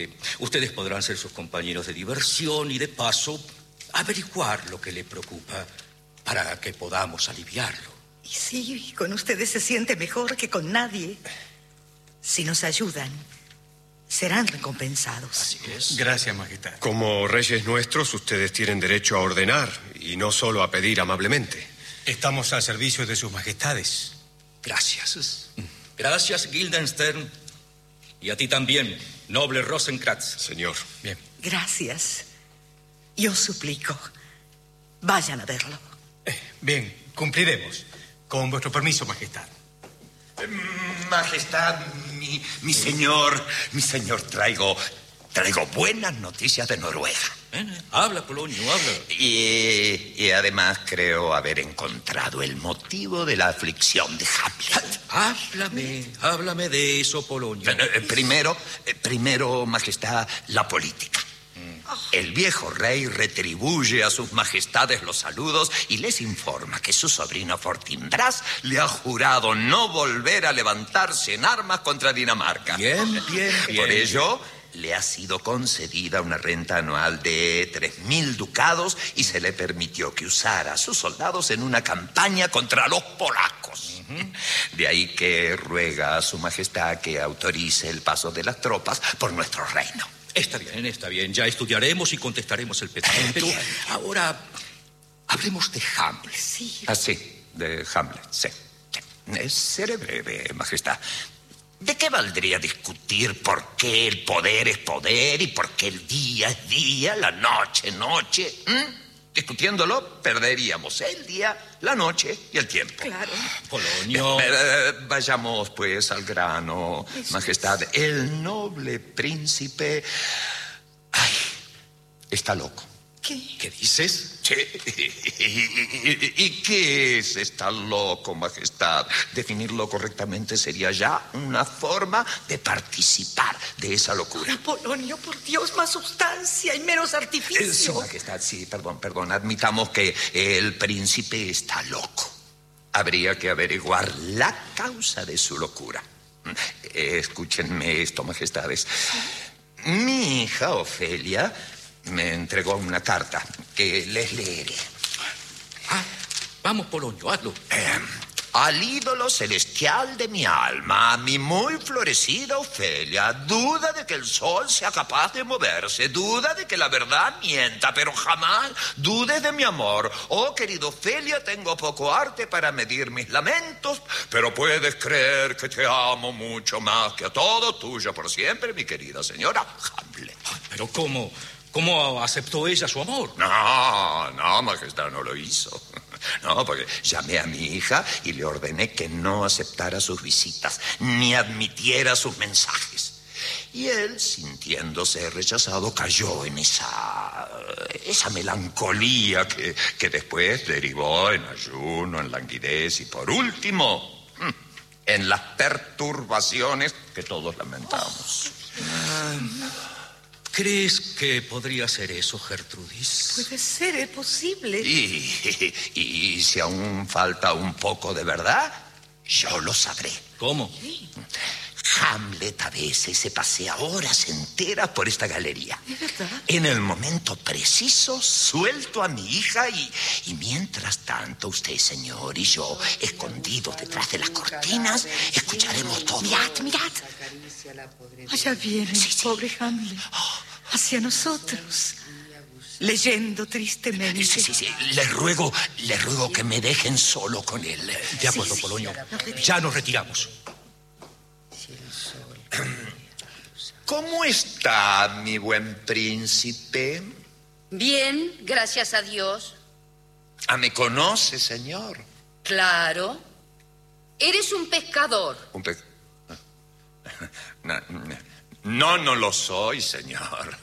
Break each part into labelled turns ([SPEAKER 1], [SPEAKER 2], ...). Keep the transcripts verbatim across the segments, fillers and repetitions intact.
[SPEAKER 1] Ustedes podrán ser sus compañeros de diversión y, de paso, averiguar lo que le preocupa para que podamos aliviarlo.
[SPEAKER 2] Y sí, con ustedes se siente mejor que con nadie. Si nos ayudan, serán recompensados.
[SPEAKER 1] Así es.
[SPEAKER 3] Gracias, Majestad.
[SPEAKER 4] Como reyes nuestros, ustedes tienen derecho a ordenar y no solo a pedir amablemente.
[SPEAKER 3] Estamos al servicio de sus majestades.
[SPEAKER 1] Gracias. Gracias, Guildenstern. Y a ti también, noble Rosenkratz.
[SPEAKER 4] Señor.
[SPEAKER 3] Bien.
[SPEAKER 2] Gracias. Yo suplico, vayan a verlo.
[SPEAKER 3] Eh, bien, cumpliremos. Con vuestro permiso, Majestad.
[SPEAKER 5] Majestad, mi, mi señor, mi señor, traigo, traigo buenas noticias de Noruega.
[SPEAKER 1] Eh, habla, Polonio, habla.
[SPEAKER 5] Y, y además creo haber encontrado el motivo de la aflicción de Hamlet.
[SPEAKER 1] Háblame, háblame de eso, Polonio.
[SPEAKER 5] Eh, Primero, eh, primero, Majestad, la política. El viejo rey retribuye a sus majestades los saludos y les informa que su sobrino Fortinbras le ha jurado no volver a levantarse en armas contra Dinamarca.
[SPEAKER 1] Bien, bien, bien.
[SPEAKER 5] Por ello, le ha sido concedida una renta anual de tres mil ducados y se le permitió que usara a sus soldados en una campaña contra los polacos. Uh-huh. De ahí que ruega a su majestad que autorice el paso de las tropas por nuestro reino.
[SPEAKER 1] Está bien, está bien. Ya estudiaremos y contestaremos el petición. Pero ahora hablemos de Hamlet.
[SPEAKER 2] Sí.
[SPEAKER 5] Ah, sí, de Hamlet, sí. sí. Seré breve, majestad. ¿De qué valdría discutir por qué el poder es poder y por qué el día es día, la noche, noche? ¿Mm? Discutiéndolo, perderíamos el día, la noche y el tiempo.
[SPEAKER 2] Claro.
[SPEAKER 1] Polonio.
[SPEAKER 5] Eh, eh, vayamos, pues, al grano,
[SPEAKER 2] Eso
[SPEAKER 5] majestad.
[SPEAKER 2] es.
[SPEAKER 5] El noble príncipe... Ay, está loco.
[SPEAKER 2] ¿Qué?
[SPEAKER 1] ¿Qué dices?
[SPEAKER 5] Sí. ¿Y, y, y qué es estar loco, majestad? Definirlo correctamente sería ya una forma de participar de esa locura.
[SPEAKER 2] Polonio, por Dios, más sustancia y menos artificio.
[SPEAKER 5] Eh, Sí, majestad, sí, perdón, perdón. Admitamos que el príncipe está loco. Habría que averiguar la causa de su locura. Eh, escúchenme esto, majestades. Mi hija, Ofelia, me entregó una carta que les leeré.
[SPEAKER 1] Ah, vamos, Polonio, hazlo.
[SPEAKER 5] Eh, al ídolo celestial de mi alma, a mi muy florecida Ofelia, duda de que el sol sea capaz de moverse, duda de que la verdad mienta, pero jamás dudes de mi amor. Oh, querida Ofelia, tengo poco arte para medir mis lamentos, pero puedes creer que te amo mucho más que a todo, tuyo por siempre, mi querida señora Hamlet.
[SPEAKER 1] Pero ¿cómo? ¿Cómo aceptó ella su amor?
[SPEAKER 5] No, no, majestad, no lo hizo. No, porque llamé a mi hija y le ordené que no aceptara sus visitas, ni admitiera sus mensajes. Y él, sintiéndose rechazado, cayó en esa, esa melancolía que, que después derivó en ayuno, en languidez y, por último, en las perturbaciones que todos lamentamos.
[SPEAKER 1] Ah, ¿crees que podría ser eso, Gertrudis?
[SPEAKER 2] Puede ser, es posible.
[SPEAKER 5] Y, y, y si aún falta un poco de verdad, yo lo sabré.
[SPEAKER 1] ¿Cómo?
[SPEAKER 5] Hamlet a veces se pasea horas enteras por esta galería.
[SPEAKER 2] ¿Es verdad?
[SPEAKER 5] En el momento preciso, suelto a mi hija y, y mientras tanto, usted, señor, y yo, escondidos detrás de las cortinas, escucharemos todo.
[SPEAKER 2] Mirad, mirad. Allá viene
[SPEAKER 5] Sí,
[SPEAKER 2] el
[SPEAKER 5] sí.
[SPEAKER 2] pobre Hamlet. Hacia nosotros. Leyendo tristemente.
[SPEAKER 5] Sí, sí, sí. Les ruego, les ruego que me dejen solo con él.
[SPEAKER 1] De acuerdo,
[SPEAKER 2] sí.
[SPEAKER 1] Polonio. Ya nos retiramos.
[SPEAKER 5] ¿Cómo está mi buen príncipe?
[SPEAKER 6] Bien, gracias a Dios.
[SPEAKER 5] Ah, ¿me conoce, señor?
[SPEAKER 6] Claro. Eres un pescador.
[SPEAKER 5] Un pe... No, no, no lo soy, señor.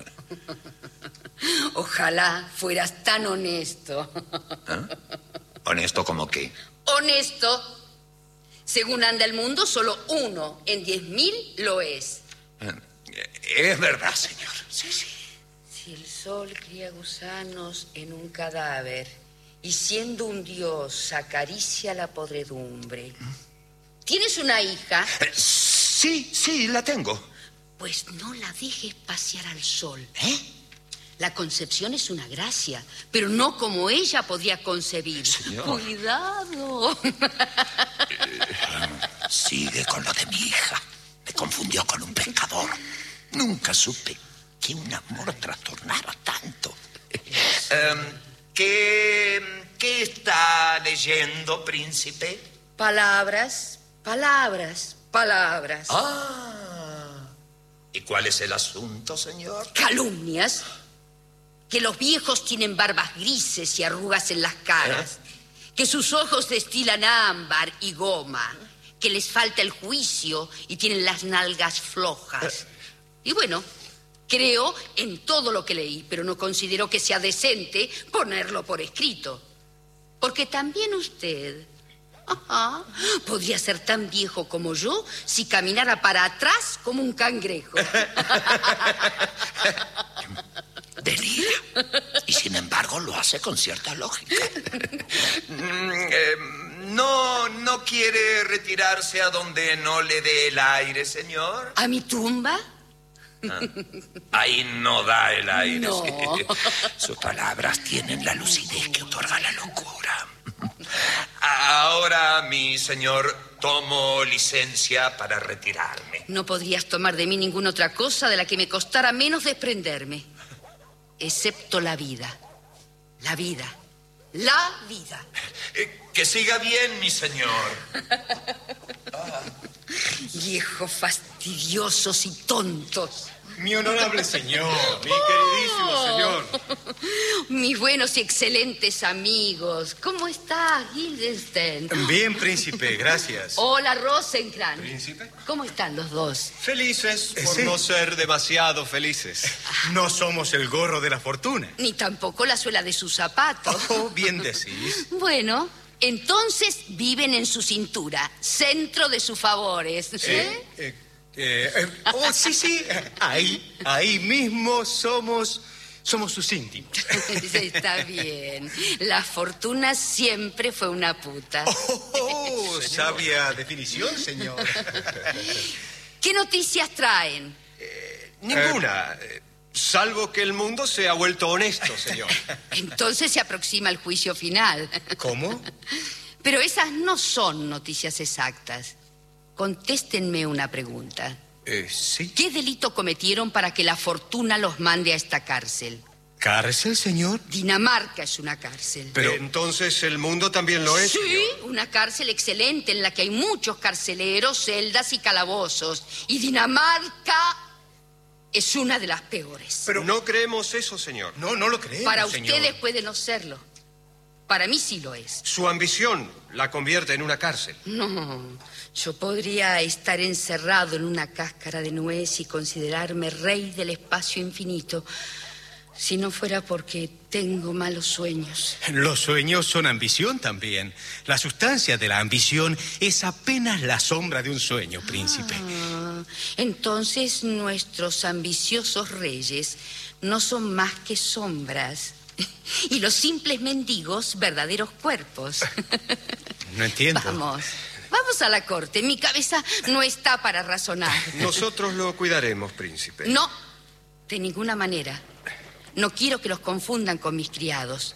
[SPEAKER 6] Ojalá fueras tan honesto.
[SPEAKER 5] ¿Eh? ¿Honesto como qué?
[SPEAKER 6] Honesto. Según anda el mundo, solo uno en diez mil lo es.
[SPEAKER 5] Es verdad, señor. Sí, sí.
[SPEAKER 6] Si el sol cría gusanos en un cadáver y siendo un dios acaricia la podredumbre. ¿Tienes una hija?
[SPEAKER 5] Eh, sí, sí, la tengo.
[SPEAKER 6] Pues no la dejes pasear al sol.
[SPEAKER 5] ¿Eh?
[SPEAKER 6] La concepción es una gracia, pero no como ella podría concebir.
[SPEAKER 5] Señor.
[SPEAKER 6] Cuidado.
[SPEAKER 5] Sigue con lo de mi hija. Me confundió con un pescador. Nunca supe que un amor trastornara tanto. um, ¿qué, ¿Qué está leyendo, príncipe?
[SPEAKER 6] Palabras, palabras, palabras.
[SPEAKER 5] Ah. ¿Y cuál es el asunto, señor?
[SPEAKER 6] Calumnias. Que los viejos tienen barbas grises y arrugas en las caras. ¿Eh? Que sus ojos destilan ámbar y goma. Que les falta el juicio y tienen las nalgas flojas. ¿Eh? Y bueno, creo en todo lo que leí, pero no considero que sea decente ponerlo por escrito. Porque también usted ajá, podría ser tan viejo como yo si caminara para atrás como un cangrejo.
[SPEAKER 5] Delira. Y sin embargo lo hace con cierta lógica. mm, eh, no, ¿No quiere retirarse a donde no le dé el aire, señor?
[SPEAKER 6] ¿A mi tumba?
[SPEAKER 5] Ah, ahí no da el aire.
[SPEAKER 6] No.
[SPEAKER 5] Sí. Sus palabras tienen la lucidez que otorga la locura. Ahora, mi señor, tomo licencia para retirarme.
[SPEAKER 6] No podrías tomar de mí ninguna otra cosa de la que me costara menos desprenderme. Excepto la vida. La vida. La vida.
[SPEAKER 5] Eh, que siga bien, mi señor.
[SPEAKER 6] Ah. Viejos fastidiosos y tontos.
[SPEAKER 3] Mi honorable señor, mi queridísimo
[SPEAKER 6] Oh.
[SPEAKER 3] señor.
[SPEAKER 6] Mis buenos y excelentes amigos. ¿Cómo estás, Guildenstern?
[SPEAKER 3] Bien, príncipe, gracias.
[SPEAKER 6] Hola, Rosencrantz.
[SPEAKER 3] ¿Príncipe?
[SPEAKER 6] ¿Cómo están los dos?
[SPEAKER 4] Felices por
[SPEAKER 3] Sí.
[SPEAKER 4] no ser demasiado felices.
[SPEAKER 3] No somos el gorro de la fortuna.
[SPEAKER 6] Ni tampoco la suela de sus zapatos.
[SPEAKER 3] Oh, bien decís.
[SPEAKER 6] Bueno, entonces viven en su cintura, centro de sus favores. ¿Eh?
[SPEAKER 3] Eh, eh, eh, oh, sí, sí. Ahí, ahí mismo somos, somos sus íntimos.
[SPEAKER 6] Está bien. La fortuna siempre fue una puta.
[SPEAKER 3] Oh, oh, sabia definición, señor.
[SPEAKER 6] ¿Qué noticias traen?
[SPEAKER 4] Ninguna. eh, Salvo que el mundo se ha vuelto honesto, señor.
[SPEAKER 6] Entonces se aproxima el juicio final.
[SPEAKER 3] ¿Cómo?
[SPEAKER 6] Pero esas no son noticias exactas. Contéstenme una pregunta.
[SPEAKER 3] Eh, sí.
[SPEAKER 6] ¿Qué delito cometieron para que la fortuna los mande a esta cárcel?
[SPEAKER 3] ¿Cárcel, señor?
[SPEAKER 6] Dinamarca es una cárcel.
[SPEAKER 3] Pero-
[SPEAKER 4] Eh, entonces el mundo también lo es.
[SPEAKER 6] Sí,
[SPEAKER 4] señor.
[SPEAKER 6] una cárcel excelente en la que hay muchos carceleros, celdas y calabozos. Y Dinamarca es una de las peores.
[SPEAKER 3] Pero-
[SPEAKER 4] No creemos eso, señor.
[SPEAKER 3] No, no lo creemos,
[SPEAKER 6] Para
[SPEAKER 3] señor.
[SPEAKER 6] ustedes puede no serlo. Para mí sí lo es.
[SPEAKER 4] Su ambición la convierte en una cárcel.
[SPEAKER 6] No, yo podría estar encerrado en una cáscara de nuez y considerarme rey del espacio infinito si no fuera porque tengo malos sueños.
[SPEAKER 3] Los sueños son ambición también. La sustancia de la ambición es apenas la sombra de un sueño, príncipe.
[SPEAKER 6] Ah, entonces nuestros ambiciosos reyes no son más que sombras y los simples mendigos verdaderos cuerpos.
[SPEAKER 3] No entiendo.
[SPEAKER 6] Vamos, vamos a la corte. Mi cabeza no está para razonar.
[SPEAKER 4] Nosotros lo cuidaremos, príncipe.
[SPEAKER 6] No, de ninguna manera. No quiero que los confundan con mis criados.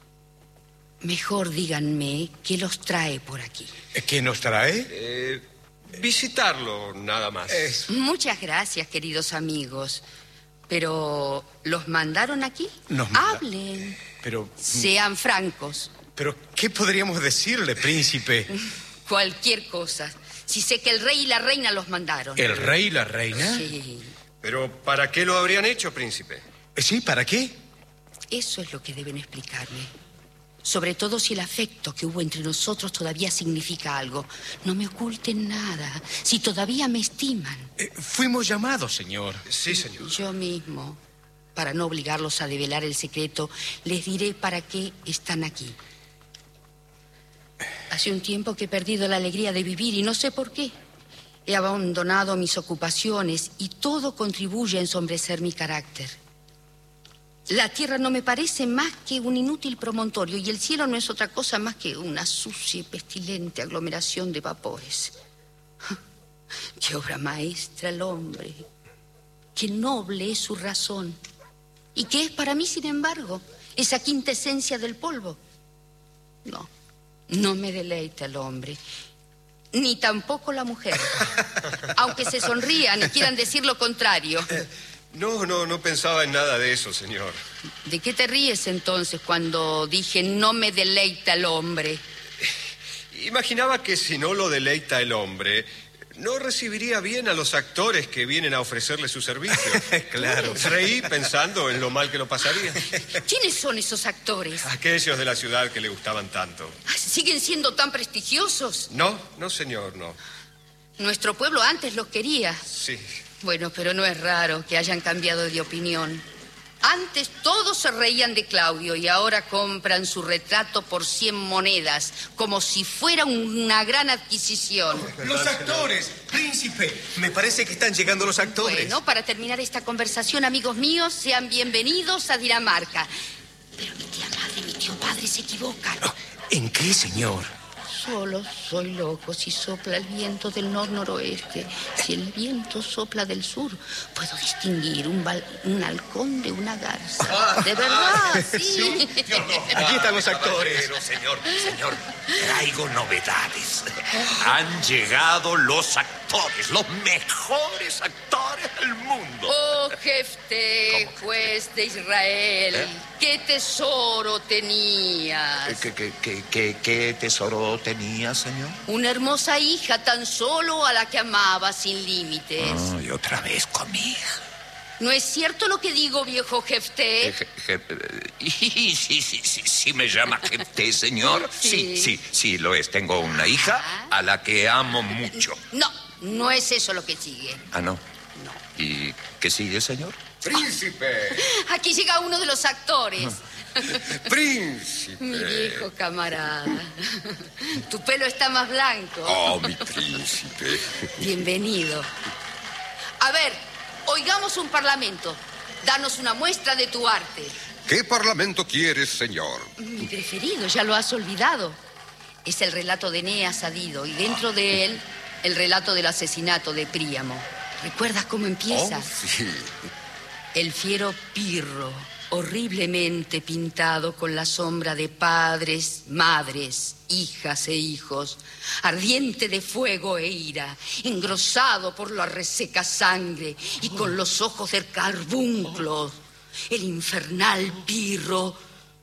[SPEAKER 6] Mejor díganme qué los trae por aquí.
[SPEAKER 3] ¿Qué nos trae?
[SPEAKER 4] Eh, visitarlo, nada más.
[SPEAKER 3] Es-
[SPEAKER 6] Muchas gracias, queridos amigos. Pero, ¿los mandaron aquí?
[SPEAKER 3] Nos manda-
[SPEAKER 6] Hablen.
[SPEAKER 3] Pero,
[SPEAKER 6] Sean francos.
[SPEAKER 3] pero, ¿qué podríamos decirle, príncipe?
[SPEAKER 6] Cualquier cosa. Si sé que el rey y la reina los mandaron.
[SPEAKER 3] ¿El rey y la reina?
[SPEAKER 6] Sí.
[SPEAKER 4] Pero, ¿para qué lo habrían hecho, príncipe?
[SPEAKER 3] Sí, ¿para qué?
[SPEAKER 6] Eso es lo que deben explicarme. Sobre todo si el afecto que hubo entre nosotros todavía significa algo. No me oculten nada. Si todavía me estiman.
[SPEAKER 3] Eh, fuimos llamados, señor.
[SPEAKER 4] Sí, señor.
[SPEAKER 6] Yo mismo, para no obligarlos a develar el secreto, les diré para qué están aquí. Hace un tiempo que he perdido la alegría de vivir y no sé por qué. He abandonado mis ocupaciones y todo contribuye a ensombrecer mi carácter. La tierra no me parece más que un inútil promontorio y el cielo no es otra cosa más que una sucia y pestilente aglomeración de vapores. ¡Qué obra maestra el hombre! qué noble es su razón. ¿Y qué es para mí, sin embargo, esa quinta esencia del polvo? No, no me deleita el hombre, ni tampoco la mujer. Aunque se sonrían y quieran decir lo contrario.
[SPEAKER 4] No, no, no pensaba en nada de eso, señor.
[SPEAKER 6] ¿De qué te ríes entonces cuando dije no me deleita el hombre?
[SPEAKER 4] Imaginaba que si no lo deleita el hombre, no recibiría bien a los actores que vienen a ofrecerle su servicio.
[SPEAKER 3] Claro.
[SPEAKER 4] Reí pensando en lo mal que lo pasaría.
[SPEAKER 6] ¿Quiénes son esos actores?
[SPEAKER 4] Aquellos de la ciudad que le gustaban tanto.
[SPEAKER 6] ¿Siguen siendo tan prestigiosos?
[SPEAKER 4] No, no, señor, no.
[SPEAKER 6] Nuestro pueblo antes los quería.
[SPEAKER 4] Sí.
[SPEAKER 6] Bueno, pero no es raro que hayan cambiado de opinión. Antes todos se reían de Claudio y ahora compran su retrato por cien monedas, como si fuera una gran adquisición.
[SPEAKER 3] Los actores, príncipe. Me parece que están llegando los actores.
[SPEAKER 6] Bueno, para terminar esta conversación, amigos míos, sean bienvenidos a Dinamarca. Pero mi tía madre, mi tío padre se equivocan.
[SPEAKER 3] ¿En qué, señor?
[SPEAKER 6] Solo soy loco si sopla el viento del nor-noroeste. Si el viento sopla del sur, puedo distinguir un, bal- un halcón de una garza. De verdad, sí.
[SPEAKER 3] ¿Sí? Aquí están los actores.
[SPEAKER 5] Pero, señor, señor, traigo novedades. Han llegado los actores, los mejores actores del mundo.
[SPEAKER 6] Oh, Jefté, juez de Israel,
[SPEAKER 5] ¿Eh?
[SPEAKER 6] qué tesoro tenías.
[SPEAKER 5] ¿Qué, qué, qué, qué, qué tesoro tenía, señor?
[SPEAKER 6] Una hermosa hija tan solo a la que amaba sin límites.
[SPEAKER 5] Oh, y otra vez con mi hija.
[SPEAKER 6] ¿No es cierto lo que digo, viejo Jefté?
[SPEAKER 5] Eh, je- je- eh, sí, sí, sí, sí, sí, me llama Jefté, señor.
[SPEAKER 6] Sí.
[SPEAKER 5] Sí, sí, sí, lo es. Tengo una hija a la que amo mucho.
[SPEAKER 6] No, no es eso lo que sigue.
[SPEAKER 5] Ah, ¿no?
[SPEAKER 6] No.
[SPEAKER 5] ¿Y qué sigue, señor?
[SPEAKER 4] ¡Príncipe!
[SPEAKER 6] Aquí llega uno de los actores.
[SPEAKER 4] ¡Príncipe!
[SPEAKER 6] Mi viejo camarada. Tu pelo está más blanco.
[SPEAKER 5] Oh, mi príncipe.
[SPEAKER 6] Bienvenido. A ver, oigamos un parlamento. Danos una muestra de tu arte.
[SPEAKER 7] ¿Qué parlamento quieres, señor?
[SPEAKER 6] Mi preferido, ya lo has olvidado. Es el relato de Eneas a Dido y dentro de él el relato del asesinato de Príamo. ¿Recuerdas cómo empieza?
[SPEAKER 7] Oh, sí.
[SPEAKER 6] El fiero Pirro, horriblemente pintado con la sombra de padres, madres, hijas e hijos, ardiente de fuego e ira, engrosado por la reseca sangre y con los ojos de carbunclos. El infernal Pirro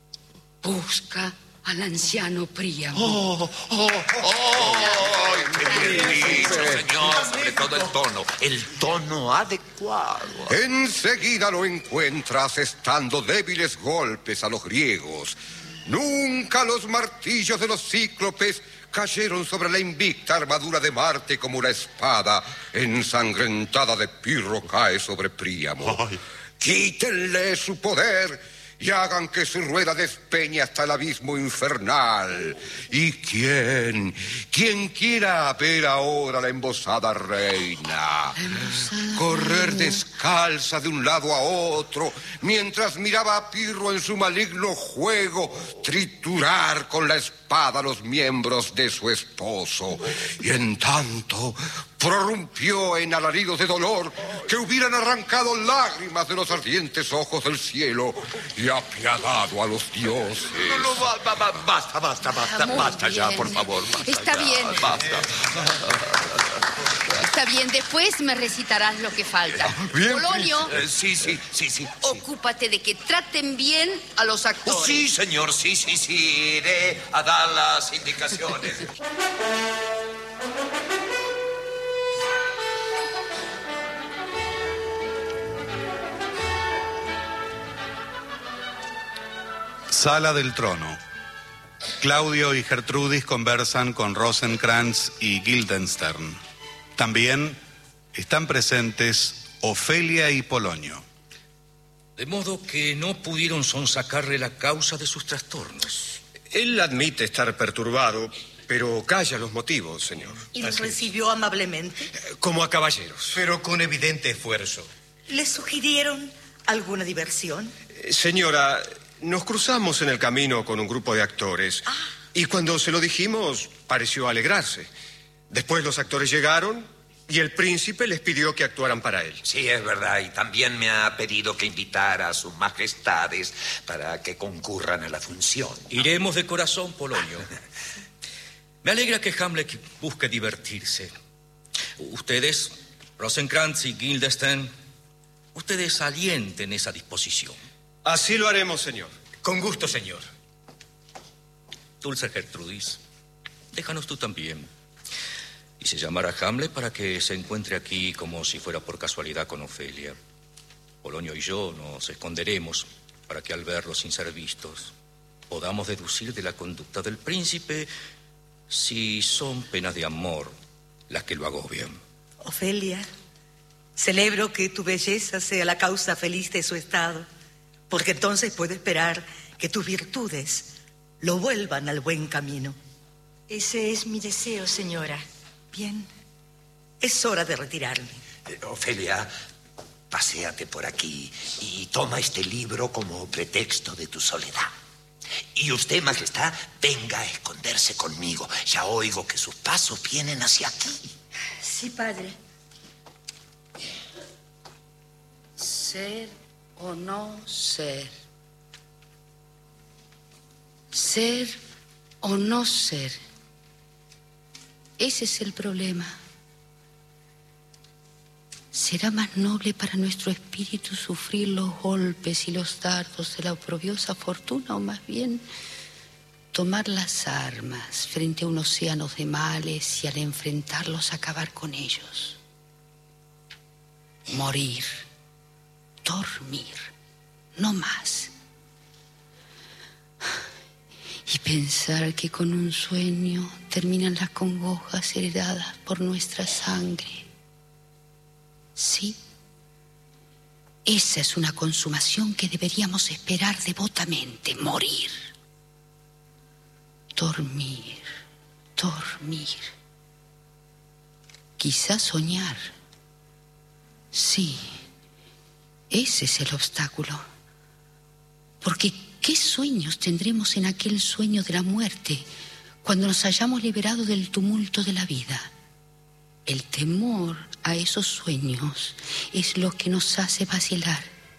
[SPEAKER 6] busca al anciano Príamo.
[SPEAKER 5] ¡Oh, oh, oh! ¡Qué bien dicho, señor! Sobre todo el tono. El tono adecuado.
[SPEAKER 7] Enseguida lo encuentras estando débiles golpes a los griegos. Nunca los martillos de los cíclopes cayeron sobre la invicta armadura de Marte como una espada ensangrentada de Pirro cae sobre Príamo.
[SPEAKER 5] Ay.
[SPEAKER 7] Quítenle su poder y hagan que su rueda despeñe hasta el abismo infernal. ¿Y quién? ¿Quién quiera ver ahora la embosada reina? Correr descalza de un lado a otro, mientras miraba a Pirro en su maligno juego, triturar con la espada los miembros de su esposo. Y en tanto prorrumpió en alaridos de dolor que hubieran arrancado lágrimas de los ardientes ojos del cielo y apiadado a los dioses.
[SPEAKER 5] No, no, ba- ba- ba- basta, basta, basta,
[SPEAKER 6] Muy
[SPEAKER 5] basta ya,
[SPEAKER 6] bien.
[SPEAKER 5] por favor. Basta
[SPEAKER 6] Está
[SPEAKER 5] ya,
[SPEAKER 6] bien.
[SPEAKER 5] Basta.
[SPEAKER 6] Está bien, después me recitarás lo que falta.
[SPEAKER 7] Bien,
[SPEAKER 6] Polonio,
[SPEAKER 5] Eh, sí, sí, sí, sí.
[SPEAKER 6] ocúpate de que traten bien a los actores.
[SPEAKER 5] Oh, sí, señor, sí, sí, sí. Iré a dar las indicaciones.
[SPEAKER 8] Sala del trono. Claudio y Gertrudis conversan con Rosenkrantz y Guildenstern. También están presentes Ofelia y Polonio.
[SPEAKER 1] De modo que no pudieron sonsacarle la causa de sus trastornos.
[SPEAKER 4] Él admite estar perturbado, pero calla los motivos, señor.
[SPEAKER 2] ¿Y los recibió amablemente?
[SPEAKER 4] Como a caballeros.
[SPEAKER 3] Pero con evidente esfuerzo.
[SPEAKER 2] ¿Le sugirieron alguna diversión?
[SPEAKER 4] Eh, Señora, nos cruzamos en el camino con un grupo de actores. Y cuando se lo dijimos, pareció alegrarse. Después los actores llegaron Y el príncipe les pidió que actuaran para él.
[SPEAKER 5] Sí, es verdad. Y también me ha pedido que invitara a sus majestades para que concurran a la función, ¿no?
[SPEAKER 1] Iremos de corazón, Polonio. Me alegra que Hamlet busque divertirse. Ustedes, Rosenkrantz y Guildenstern, ustedes alienten esa disposición.
[SPEAKER 4] Así lo haremos, señor.
[SPEAKER 3] Con gusto, señor.
[SPEAKER 1] Dulce Gertrudis, déjanos tú también. Hice llamar a Hamlet para que se encuentre aquí como si fuera por casualidad con Ofelia. Polonio y yo nos esconderemos para que al verlos sin ser vistos podamos deducir de la conducta del príncipe si son penas de amor las que lo agobian.
[SPEAKER 2] Ofelia, celebro que tu belleza sea la causa feliz de su estado, porque entonces puedo esperar que tus virtudes lo vuelvan al buen camino.
[SPEAKER 9] Ese es mi deseo, señora.
[SPEAKER 2] Bien, es hora de retirarme.
[SPEAKER 5] Eh, Ofelia, paséate por aquí y toma este libro como pretexto de tu soledad. Y usted, majestad, venga a esconderse conmigo. Ya oigo que sus pasos vienen hacia aquí.
[SPEAKER 9] Sí, padre.
[SPEAKER 6] Ser o no ser. Ser o no ser. Ese es el problema. ¿Será más noble para nuestro espíritu sufrir los golpes y los dardos de la oprobiosa fortuna, o más bien tomar las armas frente a un océano de males y al enfrentarlos acabar con ellos? Morir, dormir, no más. Y pensar que con un sueño terminan las congojas heredadas por nuestra sangre. Sí, esa es una consumación que deberíamos esperar devotamente, morir. Dormir, dormir. Quizás soñar. Sí, ese es el obstáculo. Porque ¿qué sueños tendremos en aquel sueño de la muerte cuando nos hayamos liberado del tumulto de la vida? El temor a esos sueños es lo que nos hace vacilar.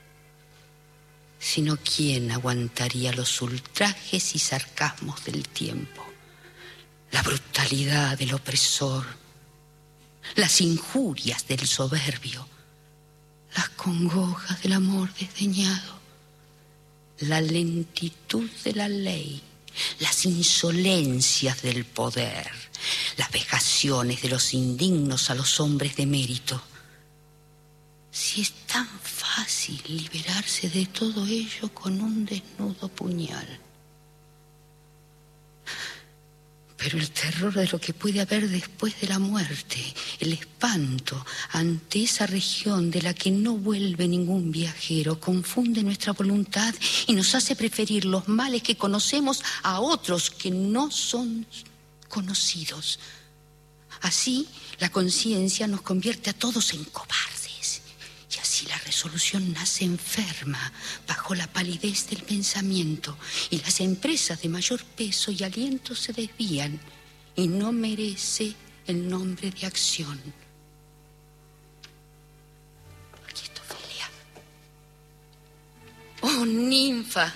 [SPEAKER 6] Sino ¿quién aguantaría los ultrajes y sarcasmos del tiempo? La brutalidad del opresor, las injurias del soberbio, las congojas del amor desdeñado, la lentitud de la ley, las insolencias del poder, las vejaciones de los indignos a los hombres de mérito. Si es tan fácil liberarse de todo ello con un desnudo puñal. Pero el terror de lo que puede haber después de la muerte, el espanto ante esa región de la que no vuelve ningún viajero, confunde nuestra voluntad y nos hace preferir los males que conocemos a otros que no son conocidos. Así, la conciencia nos convierte a todos en cobardes. Y así la resolución nace enferma, bajo la palidez del pensamiento, y las empresas de mayor peso y aliento se desvían, y no merece el nombre de acción. Aquí está Ofelia. Oh, ninfa,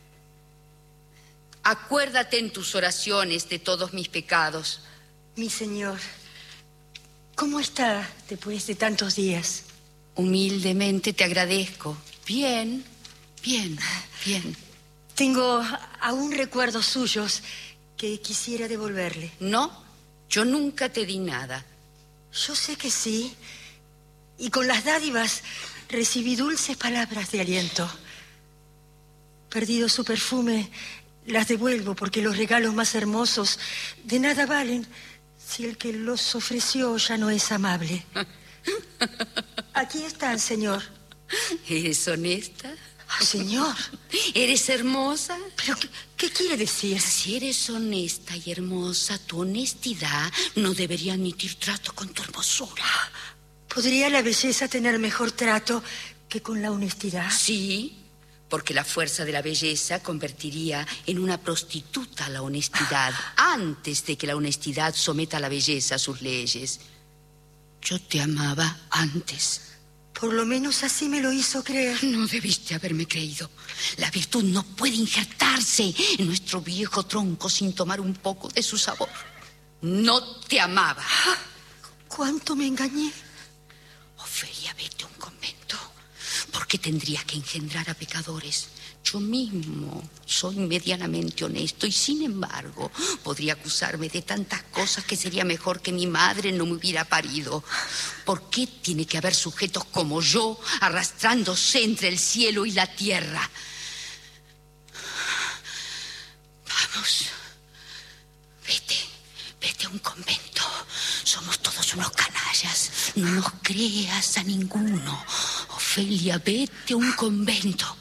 [SPEAKER 6] acuérdate en tus oraciones de todos mis pecados.
[SPEAKER 9] Mi señor, ¿cómo está después de tantos días?
[SPEAKER 6] Humildemente te agradezco. Bien, bien, bien.
[SPEAKER 9] Tengo aún recuerdos suyos que quisiera devolverle.
[SPEAKER 6] No, yo nunca te di nada.
[SPEAKER 9] Yo sé que sí. Y con las dádivas recibí dulces palabras de aliento. Perdido su perfume, las devuelvo porque los regalos más hermosos de nada valen si el que los ofreció ya no es amable. Aquí están, señor.
[SPEAKER 6] ¿Eres honesta?
[SPEAKER 9] Oh, señor.
[SPEAKER 6] ¿Eres hermosa?
[SPEAKER 9] ¿Pero qué, qué quiere decir?
[SPEAKER 6] Si eres honesta y hermosa, tu honestidad no debería admitir trato con tu hermosura.
[SPEAKER 9] ¿Podría la belleza tener mejor trato que con la honestidad?
[SPEAKER 6] Sí, porque la fuerza de la belleza convertiría en una prostituta a la honestidad antes de que la honestidad someta a la belleza a sus leyes. Yo te amaba antes.
[SPEAKER 9] Por lo menos así me lo hizo creer.
[SPEAKER 6] No debiste haberme creído. La virtud no puede injertarse en nuestro viejo tronco sin tomar un poco de su sabor. No te amaba.
[SPEAKER 9] ¿Cuánto me engañé?
[SPEAKER 6] Ofelia, vete a un convento. ¿Por qué tendrías que engendrar a pecadores? Yo mismo soy medianamente honesto y sin embargo podría acusarme de tantas cosas que sería mejor que mi madre no me hubiera parido. ¿Por qué tiene que haber sujetos como yo arrastrándose entre el cielo y la tierra? Vamos, vete, vete a un convento. Somos todos unos canallas. No nos creas a ninguno. Ofelia, vete a un convento.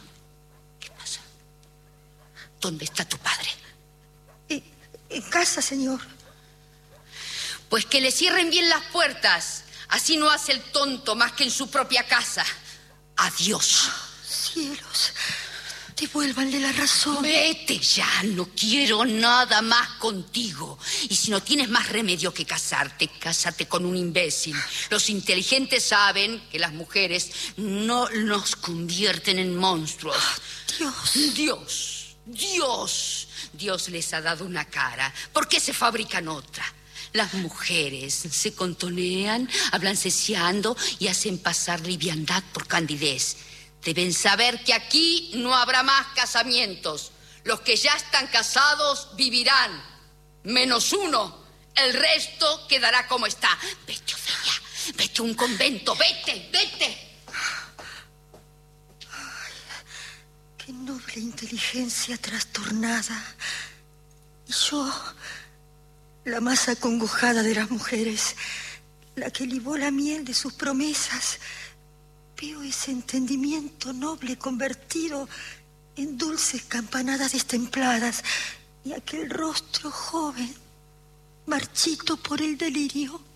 [SPEAKER 6] ¿Dónde está tu padre?
[SPEAKER 9] En, en casa, señor.
[SPEAKER 6] Pues que le cierren bien las puertas. Así no hace el tonto más que en su propia casa. Adiós.
[SPEAKER 9] Cielos, devuélvanle la razón.
[SPEAKER 6] Vete ya, no quiero nada más contigo. Y si no tienes más remedio que casarte, cásate con un imbécil. Los inteligentes saben que las mujeres no nos convierten en monstruos.
[SPEAKER 9] Dios.
[SPEAKER 6] Dios. Dios, Dios les ha dado una cara. ¿Por qué se fabrican otra? Las mujeres se contonean, hablan ceceando y hacen pasar liviandad por candidez. Deben saber que aquí no habrá más casamientos. Los que ya están casados vivirán, menos uno. El resto quedará como está. Vete, Ofelia, vete a un convento, vete, vete.
[SPEAKER 9] Qué noble inteligencia trastornada. Y yo, la más acongojada de las mujeres, la que libó la miel de sus promesas, veo ese entendimiento noble convertido en dulces campanadas destempladas y aquel rostro joven, marchito por el delirio.